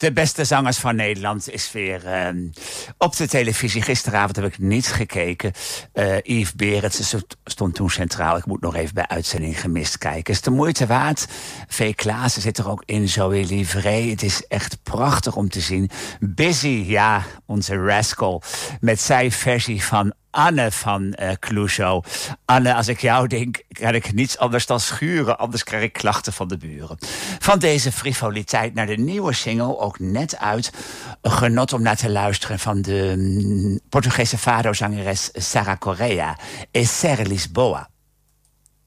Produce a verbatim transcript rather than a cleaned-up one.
de beste zangers van Nederland is weer uh, op de televisie. Gisteravond heb ik niet gekeken. Uh, Yves Berendsen stond toen centraal. Ik moet nog even bij uitzending gemist kijken. Is de moeite waard. V. Klaassen zit er ook in. Zoe Livree. Het is echt prachtig om te zien. Busy, ja, onze Rascal. Met zijn versie van Anne van uh, Clouseau. Anne, als ik jou denk, kan ik niets anders dan schuren. Anders krijg ik klachten van de buren. Van deze frivoliteit naar de nieuwe single, ook net uit. Een genot om naar te luisteren van de um, Portugese fado-zangeres Sara Correia. E Ser Lisboa.